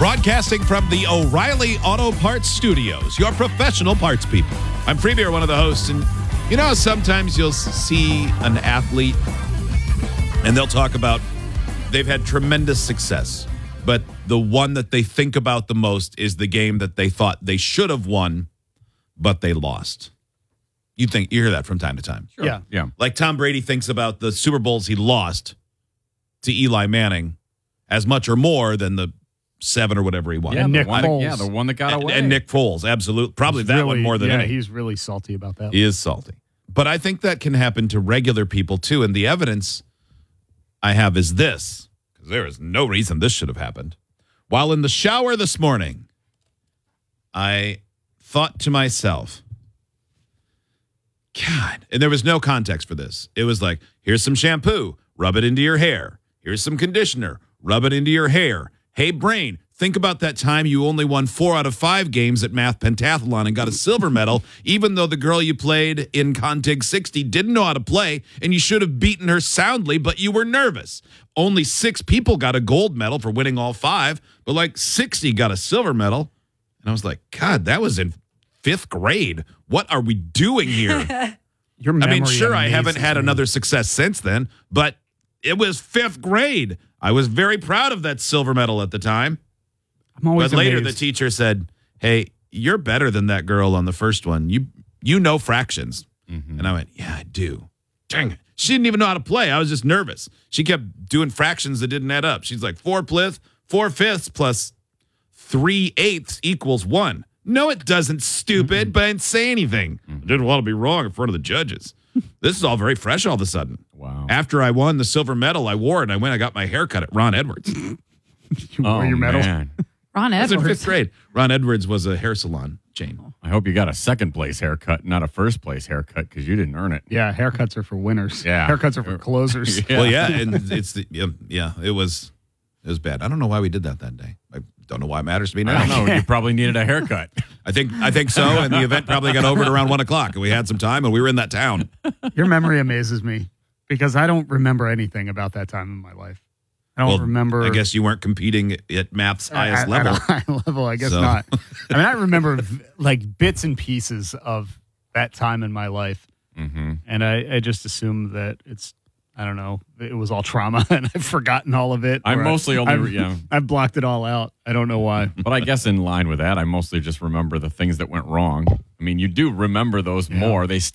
Broadcasting from the O'Reilly Auto Parts Studios, your professional parts people. I'm Freebeer, one of the hosts, and you know, sometimes you'll see an athlete and they'll talk about they've had tremendous success, but the one that they think about the most is the game that they thought they should have won, but they lost. You hear that from time to time. Sure. Yeah. Like Tom Brady thinks about the Super Bowls he lost to Eli Manning as much or more than the 7 or whatever he won. Yeah, Nick the one, Foles. the one that got away. And Nick Foles, absolutely. Probably He's that really, one more than any. he's really salty about that. He is salty. But I think that can happen to regular people too. And the evidence I have is this, because there is no reason this should have happened. While in the shower this morning, I thought to myself, God, and there was no context for this. It was like, here's some shampoo, rub it into your hair. Here's some conditioner, rub it into your hair. Hey, brain, think about that time you only won 4 out of 5 games at Math Pentathlon and got a silver medal, even though the girl you played in Contig 60 didn't know how to play, and you should have beaten her soundly, but you were nervous. Only 6 people got a gold medal for winning all 5, but like 60 got a silver medal. And I was like, God, that was in 5th grade. What are we doing here? Your memory I haven't amazes had me. another success since then, but it was 5th grade. I was very proud of that silver medal at the time. I'm always But later, amazed. the teacher said, hey, you're better than that girl on the first one. You know fractions. Mm-hmm. And I went, yeah, I do. Dang it. She didn't even know how to play. I was just nervous. She kept doing fractions that didn't add up. She's like 4/5 plus 3/8 equals 1. No, it doesn't, stupid, but I didn't say anything. I didn't want to be wrong in front of the judges. This is all very fresh all of a sudden. Wow. After I won the silver medal, I wore it, and I got my hair cut at Ron Edwards. You wore your medal. Man. Ron I was in 5th Edwards. grade. Ron Edwards was a hair salon chain. I hope you got a second place haircut, not a first place haircut, because you didn't earn it. Yeah, haircuts are for winners. Yeah. Haircuts are for closers. Yeah. Well, yeah, and it was bad. I don't know why we did that day. I don't know why it matters to me now. I don't know. You probably needed a haircut. I think so, and the event probably got over at around 1:00, and we had some time, and we were in that town. Your memory amazes me because I don't remember anything about that time in my life. I don't remember. I guess you weren't competing at math's highest at level. a high level, I guess So. not. I mean, I remember like bits and pieces of that time in my life, and I just assume that it's, I don't know, it was all trauma, and I've forgotten all of it. I or mostly I've blocked it all out. I don't know why. But I guess in line with that, I mostly just remember the things that went wrong. I mean, you do remember those more. They